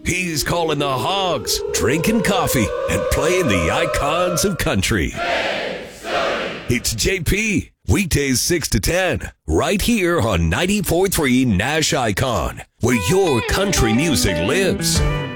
He's calling the hogs, drinking coffee, and playing the icons of country. It's JP, weekdays 6 to 10, right here on 94.3 Nash Icon, where your country music lives.